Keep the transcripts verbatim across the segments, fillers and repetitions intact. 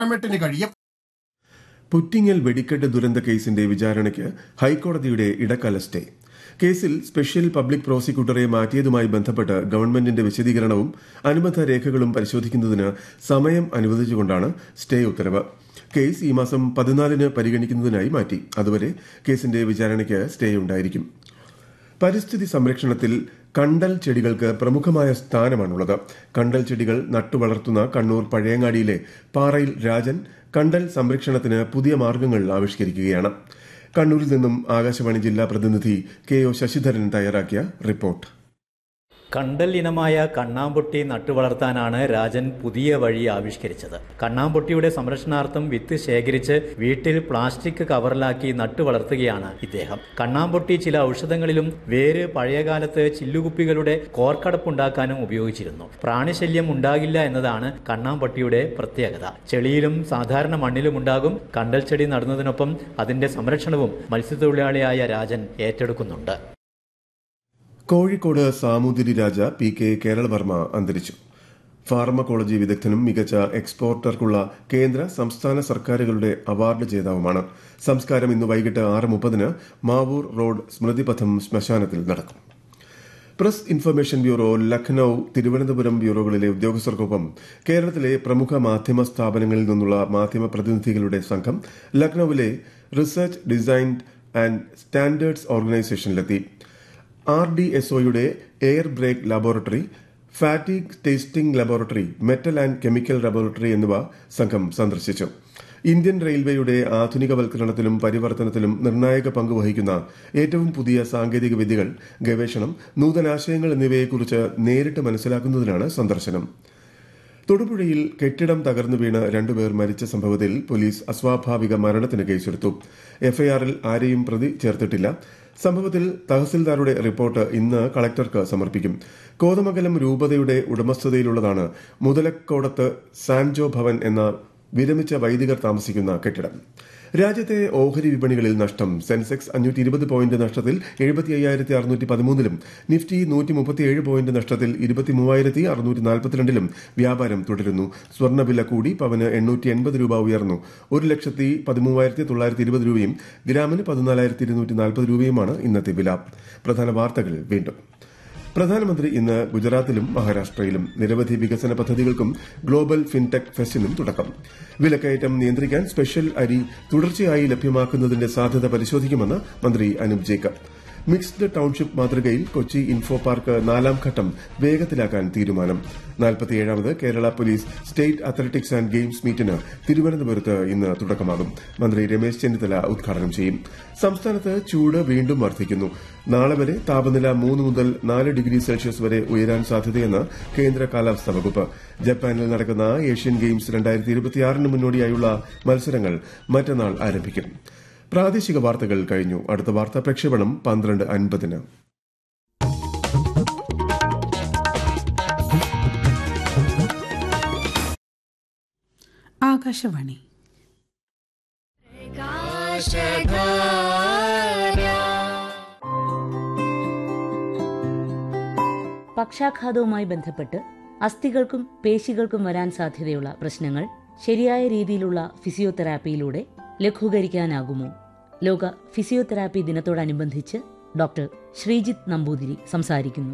ഗവൺമെന്റിന് കഴിയും. പുറ്റിങ്ങൽ വെടിക്കെട്ട് ദുരന്ത കേസിന്റെ വിചാരണയ്ക്ക് ഹൈക്കോടതിയുടെ ഇടക്കാല സ്റ്റേ. കേസിൽ സ്പെഷ്യൽ പബ്ലിക് പ്രോസിക്യൂട്ടറെ മാറ്റിയതുമായി ബന്ധപ്പെട്ട് ഗവൺമെന്റിന്റെ വിശദീകരണവും അനുബന്ധ രേഖകളും പരിശോധിക്കുന്നതിന് സമയം അനുവദിച്ചുകൊണ്ടാണ് സ്റ്റേ ഉത്തരവ്. കേസ് ഈ മാസം പതിനാലിന് പരിഗണിക്കുന്നതിനായി മാറ്റി. അതുവരെ കേസിന്റെ വിചാരണയ്ക്ക് സ്റ്റേ ഉണ്ടായിരിക്കും. പരിസ്ഥിതി സംരക്ഷണത്തിൽ കണ്ടൽ ചെടികൾക്ക് പ്രമുഖമായ സ്ഥാനമാണുള്ളത്. കണ്ടൽ ചെടികൾ നട്ടുവളർത്തുന്ന കണ്ണൂർ പഴയങ്ങാടിയിലെ പാറയിൽ രാജൻ കണ്ടൽ സംരക്ഷണത്തിന് പുതിയ മാർഗങ്ങൾ ആവിഷ്കരിക്കുകയാണ്. കണ്ണൂരിൽ നിന്നും ആകാശവാണി ജില്ലാ പ്രതിനിധി കെ ഒ ശശിധരൻ തയ്യാറാക്കിയ റിപ്പോർട്ട്. കണ്ടൽ ഇനമായ കണ്ണാമ്പൊട്ടി നട്ടുവളർത്താനാണ് രാജൻ പുതിയ വഴി ആവിഷ്കരിച്ചത്. കണ്ണാമ്പൊട്ടിയുടെ സംരക്ഷണാർത്ഥം വിത്ത് ശേഖരിച്ച് വീട്ടിൽ പ്ലാസ്റ്റിക് കവറിലാക്കി നട്ടുവളർത്തുകയാണ് ഇദ്ദേഹം. കണ്ണാമ്പൊട്ടി ചില ഔഷധങ്ങളിലും വേര് പഴയകാലത്ത് ചില്ലുകുപ്പികളുടെ കോർക്കടപ്പുണ്ടാക്കാനും ഉപയോഗിച്ചിരുന്നു. പ്രാണിശല്യം ഉണ്ടാകില്ല എന്നതാണ് കണ്ണാമ്പൊട്ടിയുടെ പ്രത്യേകത. ചെളിയിലും സാധാരണ മണ്ണിലും ഉണ്ടാകും. കണ്ടൽ ചെടി നടുന്നതിനൊപ്പം അതിന്റെ സംരക്ഷണവും മത്സ്യത്തൊഴിലാളിയായ രാജൻ ഏറ്റെടുക്കുന്നുണ്ട്. കോഴിക്കോട് സാമൂതിരി രാജ പി കെ കേരളവർമ്മ അന്തരിച്ചു. ഫാർമക്കോളജി വിദഗ്ധനും മികച്ച എക്സ്പോർട്ടർക്കുള്ള കേന്ദ്ര സംസ്ഥാന സർക്കാരുകളുടെ അവാർഡ് ജേതാവുമാണ്. സംസ്കാരം ഇന്ന് വൈകിട്ട് ആറ് മുപ്പതിന് മാവൂർ റോഡ് സ്മൃതിപഥം ശ്മശാനത്തിൽ നടക്കും. Press information bureau, Lucknow, Thiruvananthapuram ബ്യൂറോകളിലെ ഉദ്യോഗസ്ഥർക്കൊപ്പം കേരളത്തിലെ പ്രമുഖ മാധ്യമ സ്ഥാപനങ്ങളിൽ നിന്നുള്ള മാധ്യമ പ്രതിനിധികളുടെ സംഘം ലഖ്നൌവിലെ research, design and standards ഓർഗനൈസേഷനിലെത്തി. R D S ഒയുടെ air break laboratory, ഫാറ്റിക് tasting laboratory, metal and chemical laboratory എന്നിവ സംഘം സന്ദർശിച്ചു. ഇന്ത്യൻ റെയിൽവേയുടെ ആധുനികവൽക്കരണത്തിലും പരിവർത്തനത്തിലും നിർണായക പങ്കുവഹിക്കുന്ന ഏറ്റവും പുതിയ സാങ്കേതിക വിദ്യകൾ, ഗവേഷണം, നൂതനാശയങ്ങൾ എന്നിവയെക്കുറിച്ച് നേരിട്ട് മനസ്സിലാക്കുന്നതിനാണ് സന്ദർശനം. തൊടുപുഴയിൽ കെട്ടിടം തകർന്നു വീണ് രണ്ടുപേർ മരിച്ച സംഭവത്തിൽ പോലീസ് അസ്വാഭാവിക മരണത്തിന് കേസെടുത്തു. എഫ്ഐആറിൽ ആരെയും പ്രതി ചേർത്തിട്ടില്ല. സംഭവത്തിൽ തഹസിൽദാരുടെ റിപ്പോർട്ട് ഇന്ന് കളക്ടർക്ക് സമർപ്പിക്കും. കോതമംഗലം രൂപതയുടെ ഉടമസ്ഥതയിലുള്ളതാണ് മുതലക്കോടത്ത് സാൻജോ ഭവൻ എന്ന വിരമിച്ച വൈദികർ താമസിക്കുന്ന കെട്ടിടം. രാജ്യത്തെ ഓഹരി വിപണികളിൽ നഷ്ടം. സെൻസെക്സ് അഞ്ഞൂറ്റി ഇരുപത് പോയിന്റ് നഷ്ടത്തിൽ എഴുപത്തി അയ്യായിരത്തി അറുന്നൂറ്റി പതിമൂന്നിലും നിഫ്റ്റി നൂറ്റി മുപ്പത്തിയേഴ് പോയിന്റ് നഷ്ടത്തിൽ ഇരുപത്തി മൂവായിരത്തി അറുന്നൂറ്റി നാൽപ്പത്തിരണ്ടിലും വ്യാപാരം തുടരുന്നു. സ്വർണ്ണവില കൂടി. പവന് എണ്ണൂറ്റി എൺപത് രൂപ ഉയർന്നു. ഒരു ലക്ഷത്തി പതിമൂവായിരത്തി തൊള്ളായിരത്തി ഇരുപത് രൂപയും ഗ്രാമിന് പതിനാലായിരത്തി ഇരുന്നൂറ്റി നാൽപ്പത് രൂപയുമാണ് ഇന്നത്തെ വില. പ്രധാന വാർത്തകൾ വീണ്ടും. പ്രധാനമന്ത്രി ഇന്ന് ഗുജറാത്തിലും മഹാരാഷ്ട്രയിലും. നിരവധി വികസന പദ്ധതികൾക്കും ഗ്ലോബൽ ഫിൻടെക് ഫെസ്റ്റിനും തുടക്കം. വിലക്കയറ്റം നിയന്ത്രിക്കാൻ സ്പെഷ്യൽ അരി തുടർച്ചയായി ലഭ്യമാക്കുന്നതിന്റെ സാധ്യത പരിശോധിക്കുമെന്ന് മന്ത്രി അനൂപ് ജേക്കബ്. മിക്സ്ഡ് ടൌൺഷിപ്പ് മാതൃകയിൽ കൊച്ചി ഇൻഫോ പാർക്ക് നാലാം ഘട്ടം വേഗത്തിലാക്കാൻ തീരുമാനം. നാൽപ്പത്തിയേഴാമത് Kerala police state athletics and games മീറ്റിന് തിരുവനന്തപുരത്ത് ഇന്ന് തുടക്കമാകും. മന്ത്രി രമേശ് ചെന്നിത്തല ഉദ്ഘാടനം ചെയ്യും. സംസ്ഥാനത്ത് ചൂട് വീണ്ടും വർദ്ധിക്കുന്നു. നാളെ വരെ താപനില മൂന്ന് മുതൽ നാല് ഡിഗ്രി സെൽഷ്യസ് വരെ ഉയരാൻ സാധ്യതയെന്ന് കേന്ദ്ര കാലാവസ്ഥാ വകുപ്പ്. ജപ്പാനിൽ നടക്കുന്ന ഏഷ്യൻ ഗെയിംസ് രണ്ടായിരത്തി ഇരുപത്തിയാറിന് മുന്നോടിയായുള്ള മത്സരങ്ങൾ മറ്റന്നാൾ ആരംഭിക്കും. പ്രാദേശിക വാർത്തകൾ കഴിഞ്ഞു. അടുത്ത വാർത്താ പ്രക്ഷേപണം പന്ത്രണ്ട് അൻപതിന്. ആകാശവാണി. പക്ഷാഘാതവുമായി ബന്ധപ്പെട്ട് അസ്ഥികൾക്കും പേശികൾക്കും വരാൻ സാധ്യതയുള്ള പ്രശ്നങ്ങൾ ശരിയായ രീതിയിലുള്ള ഫിസിയോതെറാപ്പിയിലൂടെ ലഘൂകരിക്കാനാകുമോ? ലോക ഫിസിയോതെറാപ്പി ദിനത്തോടനുബന്ധിച്ച് ഡോക്ടർ ശ്രീജിത്ത് നമ്പൂതിരി സംസാരിക്കുന്നു.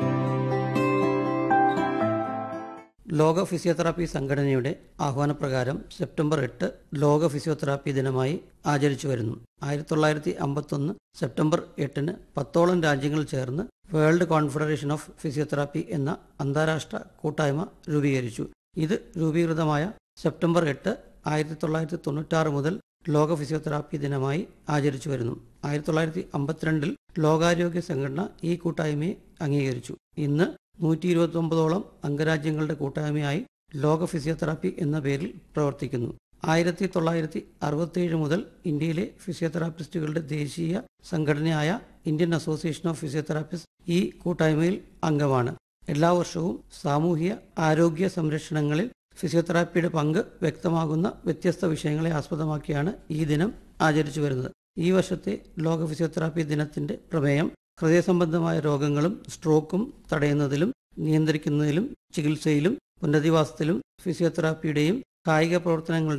ലോക ഫിസിയോതെറാപ്പി സംഘടനയുടെ ആഹ്വാനപ്രകാരം സെപ്റ്റംബർ എട്ട് ലോക ഫിസിയോതെറാപ്പി ദിനമായി ആചരിച്ചു വരുന്നു. ആയിരത്തി തൊള്ളായിരത്തി അമ്പത്തൊന്ന് സെപ്റ്റംബർ എട്ടിന് പത്തോളം രാജ്യങ്ങൾ ചേർന്ന് വേൾഡ് കോൺഫെഡറേഷൻ ഓഫ് ഫിസിയോതെറാപ്പി എന്ന അന്താരാഷ്ട്ര കൂട്ടായ്മ രൂപീകരിച്ചു. ഇത് രൂപീകൃതമായ സെപ്റ്റംബർ എട്ട് ആയിരത്തി തൊള്ളായിരത്തി തൊണ്ണൂറ്റാറ് മുതൽ ലോക ഫിസിയോതെറാപ്പി ദിനമായി ആചരിച്ചു വരുന്നു. ആയിരത്തി തൊള്ളായിരത്തി അമ്പത്തിരണ്ടിൽ ലോകാരോഗ്യ സംഘടന ഈ കൂട്ടായ്മയെ അംഗീകരിച്ചു. ഇന്ന് നൂറ്റി ഇരുപത്തി ഒമ്പതോളം അംഗരാജ്യങ്ങളുടെ കൂട്ടായ്മയായി ലോക ഫിസിയോതെറാപ്പി എന്ന പേരിൽ പ്രവർത്തിക്കുന്നു. ആയിരത്തി തൊള്ളായിരത്തി അറുപത്തിയേഴ് മുതൽ ഇന്ത്യയിലെ ഫിസിയോതെറാപ്പിസ്റ്റുകളുടെ ദേശീയ സംഘടനയായ ഇന്ത്യൻ അസോസിയേഷൻ ഓഫ് ഫിസിയോതെറാപ്പിസ്റ്റ് ഈ കൂട്ടായ്മയിൽ അംഗമാണ്. എല്ലാ വർഷവും സാമൂഹ്യ ആരോഗ്യ സംരക്ഷണങ്ങളിൽ ഫിസിയോതെറാപ്പിയുടെ പങ്ക് വ്യക്തമാകുന്ന വ്യത്യസ്ത വിഷയങ്ങളെ ആസ്പദമാക്കിയാണ് ഈ ദിനം ആചരിച്ചു വരുന്നത്. ഈ വർഷത്തെ ലോക ഫിസിയോതെറാപ്പി ദിനത്തിന്റെ പ്രമേയം ഹൃദയ സംബന്ധമായ രോഗങ്ങളും സ്ട്രോക്കും തടയുന്നതിലും നിയന്ത്രിക്കുന്നതിലും ചികിത്സയിലും പുനരധിവാസത്തിലും ഫിസിയോതെറാപ്പിയുടെയും കായിക പ്രവർത്തനങ്ങളുടെ